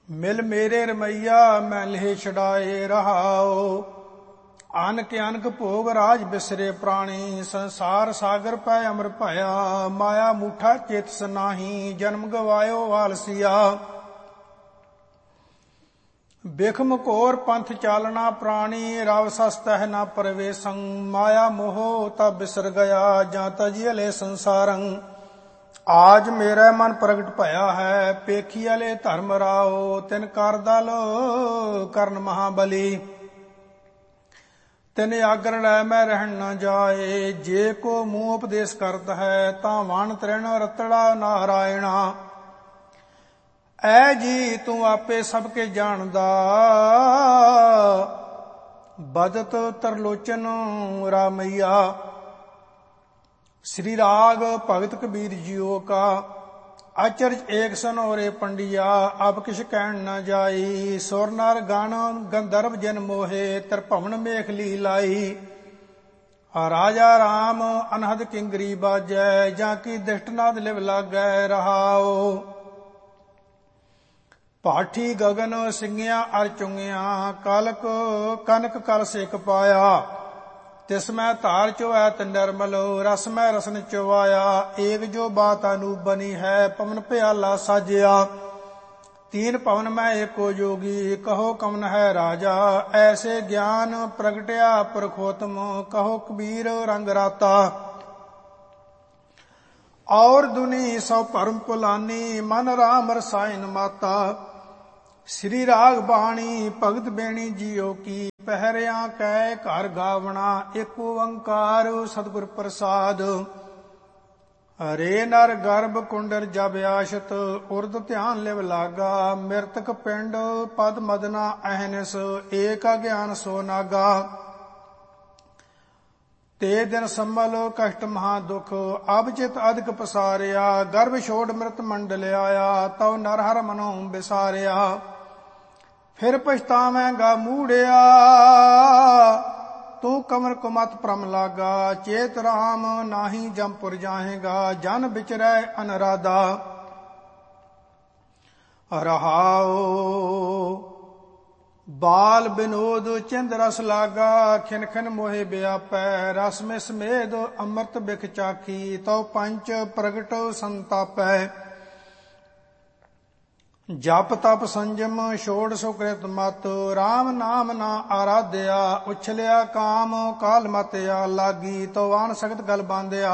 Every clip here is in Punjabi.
ਮਿਲ ਮੇਰੇ ਰਮਈਆ ਮੈਂ ਲੇਹ ਛਡਾਏ ਰਹਾਓ। ਅਨਕ ਅਨਕ ਭੋਗ ਰਾਜ ਬਿਸਰੇ ਪ੍ਰਾਣੀ, ਸੰਸਾਰ ਸਾਗਰ ਪੈ ਅਮਰ ਭਇਆ। ਮਾਇਆ ਮੂਠਾ ਚੇਤਸ ਨਾਹੀ, ਜਨਮ ਗਵਾਇਓ ਆਲਸੀਆ। ਬਿਖਮ ਘੋਰ ਪੰਥ ਚਾਲਣਾ ਪ੍ਰਾਣੀ, ਰਵ ਸਸਤਹਿ ਨਾ ਪ੍ਰਵੇਸੰ। ਮਾਇਆ ਮੋਹ ਤਬ ਬਿਸਰ ਗਿਆ, ਜਾਂ ਤਜੀਲੇ ਸੰਸਾਰੰ। ਆਜ ਮੇਰਾ ਮਨ ਪ੍ਰਗਟ ਭਇਆ ਹੈ, ਪੇਖੀਲੇ ਧਰਮ ਰਾਓ। ਤਿਨ ਕਰ ਦਲ ਕਰਨ ਮਹਾਬਲੀ, ਤਿਨ ਆਗਰ ਲੈ ਮੈਂ ਰਹਿਣ ਨ ਜਾਏ। ਜੇ ਕੋ ਮੂੰਹ ਉਪਦੇਸ਼ ਕਰਤ ਹੈ, ਤਾਂ ਵਣ ਤ੍ਰਿਣ ਰਤੜਾ ਨਾਰਾਇਣਾ। ਐ ਜੀ ਤੂੰ ਆਪੇ ਸਭ ਕੇ ਜਾਣਦਾ, ਬਦਤ ਤਰਲੋਚਨ ਰਾਮਈਆ। श्री राग भगत कबीर जियो का, अचरज एक सन और पंडिया। अब किश कहन न जाई, सुर नर गण गंधर्व जन मोहे। त्रिभुवन मेख लीलाई, राजा राम अनहद किंगरी बाजै। जाकी दिष्टनाद लिव लागै रहाओ। पाठी गगन सिंगिया अर चुंगिया, कलक कनक कल सेक पाया। तिसमै धार चोऐ निर्मल, रसमै रसन चुवाया। एक जो बात अनूप बनी है, पवन प्याला साजिया। तीन पवन में एको जोगी, कहो कवन है राजा। ऐसे ज्ञान प्रगटया प्रखोतम, कहो कबीर रंग राता। और दुनी सौ परम पुलानी, मन राम रसायन माता। श्री राग बाणी भगत बेणी जियो की, पहरिया कै घर गावना। एक ओंकार सतगुर प्रसाद, हरे नर गर्भ कुंडर जब आशत। उर्द ध्यान लिव लागा, मृतक पिंड पद मदना अहनस। एक अज्ञान सो नागा, ते दिन संभल कष्ट महा दुख। अब चित अधिक पसारिया, गर्भ छोड़ मृत मंडल आया। तव नरहर मनो बिसारिया, फिर पछतावेगा मूढ़िया। तू कमर कुमत प्रम लागा, चेत राम नाही जमपुर जाहेगा। जन बिचरै अनराधा रहाओ। बाल विनोद चिंद रस लागा, खिन खिन मोहे व्यापै। रस में समेद अमृत बिख चाखी, तो पंच प्रगट संतापै। जप तप संजम छोड़ सुकृत मत, राम नाम ना आराध्या। उछलिया काम काल मतया, लागी तो आन सख्त गल बांधिया।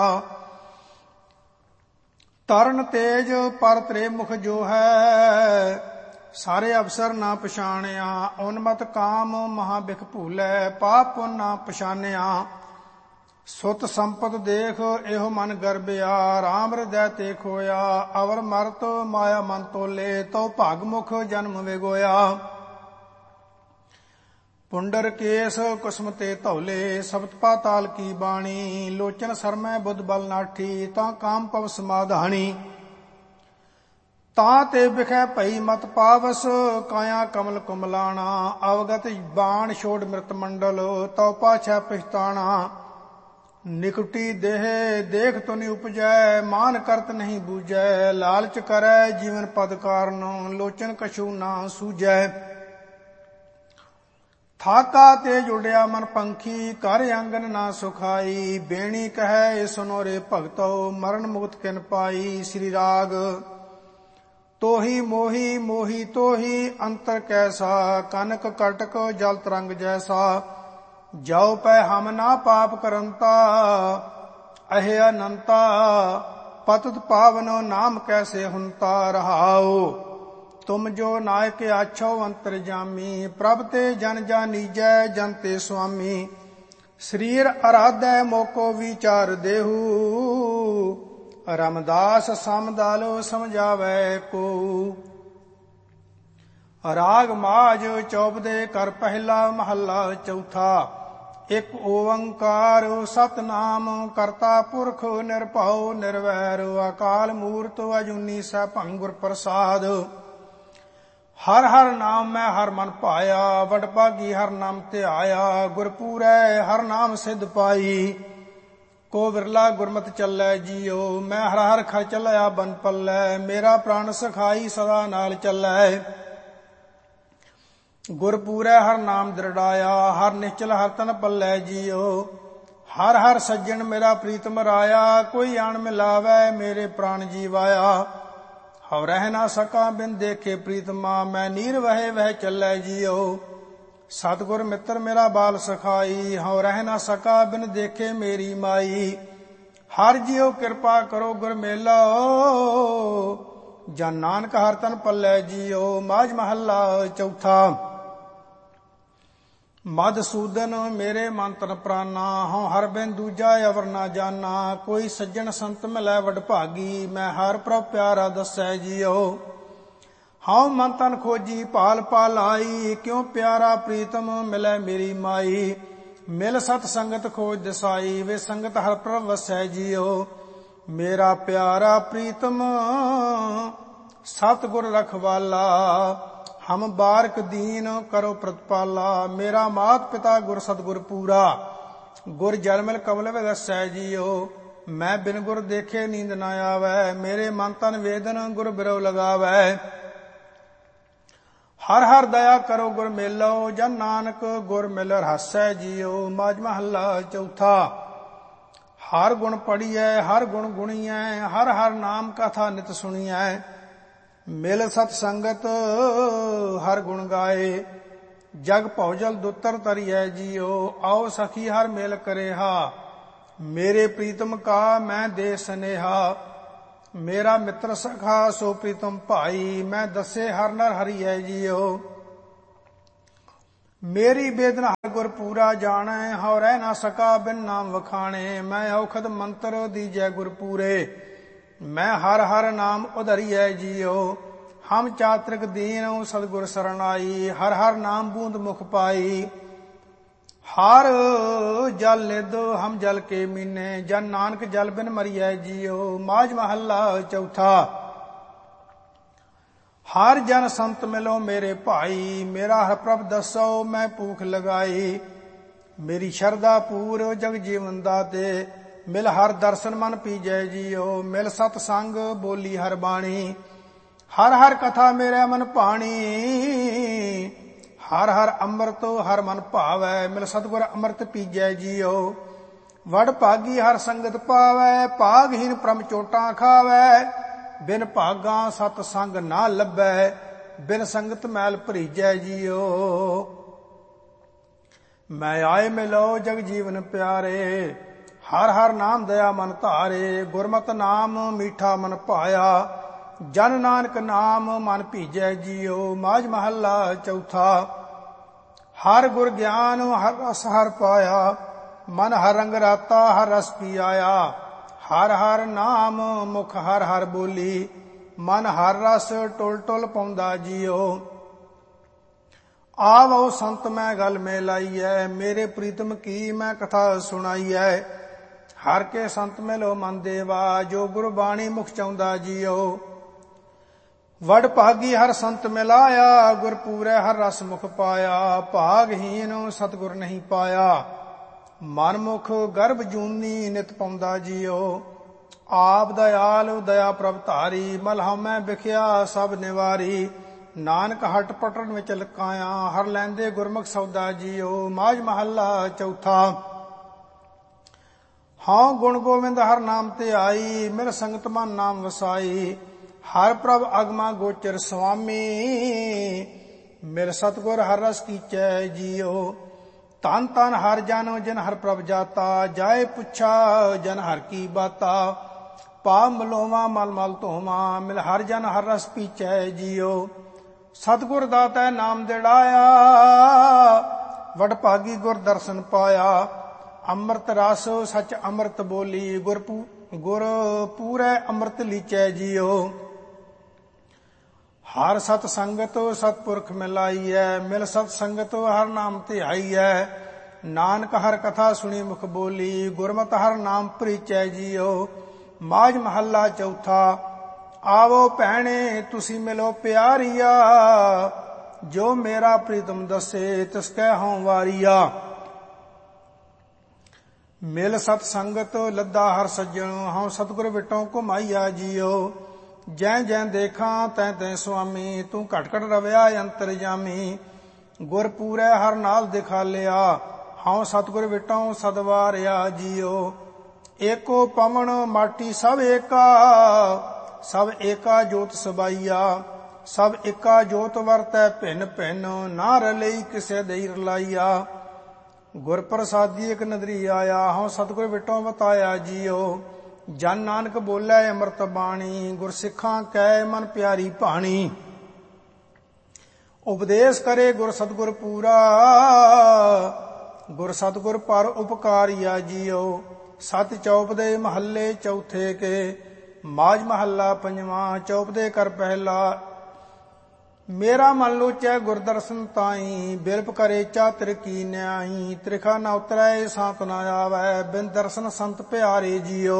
तरन तेज पर त्रे मुख जो है, सारे अवसर ना पछाणिया। उन्मत काम महाबिख भूलै, पाप पुन ना पछानिया। सुत संपत देख एहो मन गर्बिया, राम हृदय ते खोया। अवर मरत माया मन तोले, तो भागमुख जन्म विगोया। पुंडर केस कुसम ते धौले, सप्त पाताल की बाणी। लोचन सरमै बुध बल नाठी, ता काम पव समाधानी। ता ते बिखै भई मत पावस, काया कमल कुमलाना। अवगत बाण छोड़ मृत मंडल, तो पाछै पछताना। निकुटी देह देख तो नहीं उपजै, मान करत नहीं बूझै। लालच करै जीवन पद कारण, लोचन कछु ना सूझै। थाका तेज उड़िया मन पंखी, कर आंगन ना सुखाई। बेणी कहे सुनो रे भगतो, मरण मुक्त किन पाई। श्री राग तोही मोही मोही तोही, अंतर कैसा। कनक कटक जल तरंग जैसा। जाओ पै हम ना पाप करंता, अहे अनंता। पतत पावन नाम कैसे हुंता रहाओ। तुम जो नायक आछो अंतरजामी, प्रभ ते जन जानीजै जन ते स्वामी। शरीर आराधै मोको विचार देहु, रामदास समदालो समझावै को। राग माज चौपदे कर पहला महला चौथा। एक ओंकार सतनाम, करता पुरख निरभਉ निर्वैर। अकाल मूर्त अजूनी सैभं गुर प्रसाद। हर हर नाम मैं हर मन पाया, वडभागी हर नाम ध्याया। गुरपूरै हर नाम सिद्ध पाई, को विरला गुरमत चलै जियो। मैं हर हर खर चलया बन पल्लै, मेरा प्राण सखाई सदा नाल चलै। ਗੁਰਪੂਰੈ ਹਰ ਨਾਮ ਦ੍ਰਿੜਾਇਆ, ਹਰ ਨਿਚਲ ਹਰ ਤਨ ਪੱਲੇ ਜੀਓ। ਹਰ ਹਰ ਸੱਜਣ ਮੇਰਾ ਪ੍ਰੀਤਮ ਰਾਇਆ, ਕੋਈ ਅਣ ਮਿਲਾਵੈ ਮੇਰੇ ਪ੍ਰਾਣ ਜੀਵਾਇਆ। ਹਉ ਰਹਿ ਨਾ ਸਕਾ ਬਿਨ ਦੇਖੇ ਪ੍ਰੀਤਮਾ, ਮੈਂ ਨੀਰ ਵਹਿ ਵਹਿ ਚੱਲੈ ਜੀਓ। ਸਤਿਗੁਰ ਮਿੱਤਰ ਮੇਰਾ ਬਾਲ ਸਖਾਈ, ਹਉ ਰਹਿ ਨਾ ਸਕਾ ਬਿਨ ਦੇਖੇ ਮੇਰੀ ਮਾਈ। ਹਰ ਜੀਓ ਕਿਰਪਾ ਕਰੋ ਗੁਰ ਮੇਲੋ, ਜਨ ਨਾਨਕ ਹਰ ਤਨ ਪੱਲੇ ਜੀਓ। ਮਾਝ ਮਹੱਲਾ ਚੌਥਾ। ਮਧਸੂਦਨ ਮੇਰੇ ਮਨ ਤਨ ਪ੍ਰਾਨਾ, ਹਉ ਹਰ ਬਿਨ ਦੂਜਾ ਅਵਰ ਨਾ ਜਾਨਾ। ਕੋਈ ਸੱਜਣ ਸੰਤ ਮਿਲੈ ਵਡਭਾਗੀ, ਮੈਂ ਹਰ ਪ੍ਰਭ ਪਿਆਰਾ ਦੱਸੈ ਜੀਓ। ਹਉ ਮਨ ਤਨ ਖੋਜੀ ਭਾਲ ਪਾਲਾਈ, ਕਿਉ ਪਿਆਰਾ ਪ੍ਰੀਤਮ ਮਿਲੈ ਮੇਰੀ ਮਾਈ। ਮਿਲ ਸਤ ਸੰਗਤ ਖੋਜ ਦਿਸਾਈ, ਵੇ ਸੰਗਤ ਹਰ ਪ੍ਰਭ ਵਸੈ ਜੀਓ। ਮੇਰਾ ਪਿਆਰਾ ਪ੍ਰੀਤਮ ਸਤਿਗੁਰ ਰਖਵਾਲਾ, ਹਮ ਬਾਰਕ ਦੀਨ ਕਰੋ ਪ੍ਰਤਪਾਲਾ। ਮੇਰਾ ਮਾਤ ਪਿਤਾ ਗੁਰ ਸਤਿਗੁਰ ਪੂਰਾ, ਗੁਰ ਜਲਮਲ ਕਮਲ ਵਿਗਸੈ ਜੀਓ। ਮੈਂ ਬਿਨ ਗੁਰ ਦੇਖੇ ਨੀਂਦ ਨਾ ਆਵੈ, ਮੇਰੇ ਮਨ ਤਨ ਵੇਦਨ ਗੁਰ ਬਿਰਉ ਲਗਾਵੈ। ਹਰ ਹਰ ਦਇਆ ਕਰੋ ਗੁਰ ਮੇਲੋ, ਜਨ ਨਾਨਕ ਗੁਰ ਮਿਲ ਰਹਾਸੈ ਜੀਓ। ਮਾਝ ਮਹੱਲਾ ਚੌਥਾ। ਹਰ ਗੁਣ ਪੜੀਐ ਹਰ ਗੁਣ ਗੁਣੀਐ, ਹਰ ਹਰ ਨਾਮ ਕਥਾ ਨਿਤ ਸੁਣੀਐ। ਮਿਲ ਸਤ ਸੰਗਤ ਹਰ ਗੁਣ ਗਾਏ, ਜਗ ਭਉਜਲ ਦੁੱਤਰ ਤਰੀਐ ਜੀਓ। ਆਓ ਸਖੀ ਹਰ ਮੇਲ ਕਰੇਹਾ, ਮੇਰੇ ਪ੍ਰੀਤਮ ਕਾ ਮੈਂ ਦੇ ਸਨੇਹਾ। ਮੇਰਾ ਮਿੱਤਰ ਸਖਾ ਸੋ ਪ੍ਰੀਤਮ ਭਾਈ, ਮੈਂ ਦੱਸੇ ਹਰ ਨਰ ਹਰੀਐ ਜੀਓ। ਮੇਰੀ ਬੇਦਨ ਹਰ ਗੁਰ ਪੂਰਾ ਜਾਣੈ, ਹਉ ਰਹਿ ਨਾ ਸਕਾ ਬਿਨ ਨਾਮ ਵਖਾਣੇ। ਮੈਂ ਔਖਦ ਮੰਤਰ ਦੀਜੈ ਗੁਰ ਪੂਰੇ, ਮੈਂ ਹਰ ਹਰ ਨਾਮ ਉਧਰੀਐ ਜੀਓ। ਹਮ ਚਾਤ੍ਰਿਕ ਦੀਨ ਸਤਿਗੁਰ ਸਰਣਾਈ, ਹਰ ਹਰ ਨਾਮ ਬੂੰਦ ਮੁਖ ਪਾਈ। ਹਰ ਜਲ ਨਿਧ ਹਮ ਜਲ ਕੇ ਮੀਨੇ, ਜਨ ਨਾਨਕ ਜਲ ਬਿਨ ਮਰੀਐ ਜੀਓ। ਮਾਝ ਮਹੱਲਾ ਚੌਥਾ। ਹਰ ਜਨ ਸੰਤ ਮਿਲੋ ਮੇਰੇ ਭਾਈ, ਮੇਰਾ ਹਰ ਪ੍ਰਭ ਦੱਸੋ ਮੈਂ ਭੂਖ ਲਗਾਈ। ਮੇਰੀ ਸ਼ਰਧਾ ਪੂਰ ਜਗ ਜੀਵਨ ਦਾਤੇ, ਮਿਲ ਹਰ ਦਰਸ਼ਨ ਮਨ ਪੀਜੈ ਜੀਓ। ਮਿਲ ਸਤ ਸੰਗ ਬੋਲੀ ਹਰ ਬਾਣੀ, ਹਰ ਹਰ ਕਥਾ ਮੇਰੇ ਮਨ ਭਾਣੀ। ਹਰ ਹਰ ਅੰਮ੍ਰਿਤ ਹਰ ਮਨ ਭਾਵੈ, ਮਿਲ ਸਤਿਗੁਰ ਅੰਮ੍ਰਿਤ ਪੀਜੈ ਜੀਓ। ਵਡ ਭਾਗੀ ਹਰ ਸੰਗਤ ਪਾਵੈ, ਭਾਗਹੀਨ ਪ੍ਰਮ ਚੋਟਾਂ ਖਾਵੈ। ਬਿਨ ਭਾਗਾ ਸਤ ਸੰਗ ਨਾ ਲੱਭੈ, ਬਿਨ ਸੰਗਤ ਮੈਲ ਭਰੀਜੈ ਜੀਓ। ਮੈਂ ਆਏ ਮਿਲੋ ਜਗ ਜੀਵਨ ਪਿਆਰੇ, ਹਰ ਹਰ ਨਾਮ ਦਇਆ ਮਨ ਧਾਰੇ। ਗੁਰਮਤਿ ਨਾਮ ਮੀਠਾ ਮਨ ਭਾਇਆ, ਜਨ ਨਾਨਕ ਨਾਮ ਮਨ ਭੀਜੈ ਜੀਓ। ਮਾਝ ਮਹੱਲਾ ਚੌਥਾ। ਹਰ ਗੁਰ ਗਿਆਨ ਹਰ ਰਸ ਹਰ ਪਾਇਆ, ਮਨ ਹਰ ਰੰਗ ਰਾਤਾ ਹਰ ਰਸ ਪੀ ਆਇਆ। ਹਰ ਹਰ ਨਾਮ ਮੁਖ ਹਰ ਹਰ ਬੋਲੀ, ਮਨ ਹਰ ਰਸ ਟੁਲ ਟੁਲ ਪਾਉਂਦਾ ਜੀਓ। ਆਵੋ ਸੰਤ ਮੈਂ ਗਲ ਮੇ ਲਾਈਐ, ਮੇਰੇ ਪ੍ਰੀਤਮ ਕੀ ਮੈਂ ਕਥਾ ਸੁਣਾਈਐ। ਹਰ ਕੇ ਸੰਤ ਮਿਲੋ ਮਨ ਦੇਵਾ, ਜੋ ਗੁਰਬਾਣੀ ਮੁਖ ਚਾਹੁੰਦਾ ਜੀਓ। ਵਡ ਭਾਗੀ ਹਰ ਸੰਤ ਮਿਲਾਇਆ, ਗੁਰ ਪੂਰੈ ਹਰ ਰਸ ਮੁਖ ਪਾਇਆ। ਭਾਗਹੀਨ ਸਤਿਗੁਰ ਨਹੀਂ ਪਾਇਆ, ਮਨ ਮੁਖ ਗਰਭ ਜੂਨੀ ਨਿਤ ਪਾਉਂਦਾ ਜੀਓ। ਆਪ ਦਇਆਲ ਦਇਆ ਪ੍ਰਭ ਧਾਰੀ, ਮਲਹ ਮੈਂ ਵਿਖਿਆ ਸਭ ਨਿਵਾਰੀ। ਨਾਨਕ ਹਟ ਪਟਣ ਵਿੱਚ ਲਕਾਇਆ, ਹਰ ਲੈਂਦੇ ਗੁਰਮੁਖ ਸੌਦਾ ਜੀਓ। ਮਾਝ ਮਹੱਲਾ ਚੌਥਾ। ਹਾਂ ਗੁਣ ਗੋਵਿੰਦ ਹਰ ਨਾਮ ਤੇ ਆਈ, ਮਿਲ ਸੰਗਤ ਮਨ ਨਾਮ ਵਸਾਈ। ਹਰ ਪ੍ਰਭ ਅਗਮਾ ਗੋਚਰ ਸੁਆਮੀ, ਮਿਲ ਸਤਿਗੁਰ ਹਰ ਰਸ ਕੀਚੈ ਜੀਓ। ਧਨ ਧਨ ਹਰ ਜਨ ਜਿਨ ਹਰ ਪ੍ਰਭ ਜਾਤਾ, ਜਾਏ ਪੁੱਛਾ ਜਨ ਹਰ ਕੀ ਬਾਤਾ। ਪਾਪ ਮਲੋਵਾ ਮਲ ਮਲ ਧੋਵਾ, ਮਿਲ ਹਰ ਜਨ ਹਰ ਰਸ ਪੀਚੈ ਜੀਓ। ਸਤਿਗੁਰ ਦਾਤੈ ਨਾਮ ਦਿੜਾਇਆ, ਵਡ ਭਾਗੀ ਗੁਰ ਦਰਸ਼ਨ ਪਾਇਆ। ਅੰਮ੍ਰਿਤ ਰਸ ਸਚ ਅੰਮ੍ਰਿਤ ਬੋਲੀ, ਗੁਰ ਪੂਰੈ ਅੰਮ੍ਰਿਤ ਲੀਚੈ ਜੀਓ। ਹਰ ਸਤ ਸੰਗਤ ਸਤਪੁਰਖ ਮਿਲਾਈਐ, ਮਿਲ ਸਤ ਸੰਗਤ ਹਰ ਨਾਮ ਧਿਆਈਐ। ਨਾਨਕ ਹਰ ਕਥਾ ਸੁਣੀ ਮੁਖ ਬੋਲੀ, ਗੁਰਮਤਿ ਹਰ ਨਾਮ ਪ੍ਰੀਚੈ ਜੀਓ। ਮਾਝ ਮਹੱਲਾ ਚੌਥਾ। ਆਵੋ ਭੈਣੇ ਤੁਸੀਂ ਮਿਲੋ ਪਿਆਰੀਆ, ਜੋ ਮੇਰਾ ਪ੍ਰੀਤਮ ਦੱਸੇ ਤਿਸ ਕੈ ਹਉ ਵਾਰੀਆ। ਮਿਲ ਸਤ ਸੰਗਤ ਲੱਦਾ ਹਰ ਸੱਜਣ, ਹਉ ਸਤਿਗੁਰ ਵਿਟੋਂ ਘੁਮਾਈਆ ਜੀਓ। ਜੈ ਜੈ ਦੇਖਾਂ ਤੈ ਤੈ ਸੁਆਮੀ, ਤੂੰ ਘਟ ਘਟ ਰਵਿਆ ਅੰਤਰਜਾਮੀ। ਗੁਰ ਪੂਰੈ ਹਰ ਨਾਲ ਦਿਖਾਲਿਆ, ਹਉ ਸਤਿਗੁਰ ਵਿਟਉ ਸਦਵਾਰਿਆ ਜੀਓ। ਏਕੋ ਪਵਨ ਮਾਟੀ ਸਭ ਏਕਾ, ਸਭ ਏਕਾ ਜੋਤ ਸਬਾਈਆ। ਸਭ ਏਕਾ ਜੋਤ ਵਰਤੈ ਭਿੰਨ ਭਿੰਨ, ਨਾ ਰਲਈ ਕਿਸੇ ਦੇਈ ਰਲਾਈਆ। ਗੁਰ ਪ੍ਰਸਾਦੀ ਇਕ ਨਦਰੀ ਆਇਆ, ਹਉ ਸਤਿਗੁਰ ਵਿਟਉ ਬਤਾਇਆ ਜੀਓ। ਜਨ ਨਾਨਕ ਬੋਲੇ ਅੰਮ੍ਰਿਤ ਬਾਣੀ, ਗੁਰ ਸਿੱਖਾਂ ਕੈ ਮਨ ਪਿਆਰੀ ਭਾਣੀ। ਉਪਦੇਸ਼ ਕਰੇ ਗੁਰ ਸਤਿਗੁਰ ਪੂਰਾ, ਗੁਰ ਸਤਿਗੁਰ ਪਰ ਉਪਕਾਰੀਆ ਜੀਓ। ਸਤ ਚੌਪਦੇ ਮਹੱਲੇ ਚੌਥੇ ਕੇ, ਮਾਝ ਮਹੱਲਾ ਪੰਜਵਾਂ। ਚੌਪਦੇ ਕਰ ਪਹਿਲਾ, ਮੇਰਾ ਮਨ ਲੋਚੈ ਗੁਰ ਦਰਸ਼ਨ ਤਾਈ, ਬਿਰਪ ਕਰੇ ਚਾਤਰ ਕੀ ਨਿਆਈ। ਤ੍ਰਿਖਾ ਨ ਉਤਰੈ ਸਾਤ ਨ ਆਵੈ, ਬਿਨ ਦਰਸ਼ਨ ਸੰਤ ਪਿਆਰੇ ਜੀਓ।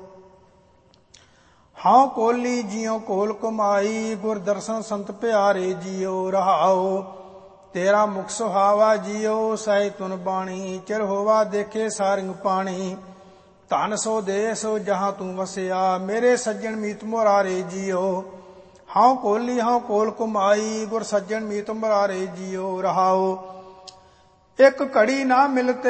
ਹਉ ਕੋਲੀ ਜਿਉ ਕੋਲ ਕਮਾਈ, ਗੁਰ ਦਰਸ਼ਨ ਸੰਤ ਪਿਆਰੇ ਜੀਓ। ਰਹਾਉ ਤੇਰਾ ਮੁਖ ਸੁਹਾਵਾ ਜੀਓ, ਸਹਿ ਤੁਨ ਬਾਣੀ। ਚਿਰ ਹੋਵਾ ਦੇਖੇ ਸਾਰਿੰਗ ਪਾਣੀ, ਧਨ ਸੋ ਦੇਸ ਜਹਾਂ ਤੂੰ ਵਸਿਆ। ਮੇਰੇ ਸੱਜਣ ਮੀਤ ਮੁਰਾਰੇ ਜੀਓ। ਹਉ ਕੋਲੀ ਹਉ ਕੋਲ ਕਮਾਈ, ਗੁਰ ਸੱਜਣ ਮੀਤ ਮੁਰਾਰੇ ਜੀਓ। ਰਹਾਉ ਇੱਕ ਘੜੀ ਨਾ ਮਿਲਤੇ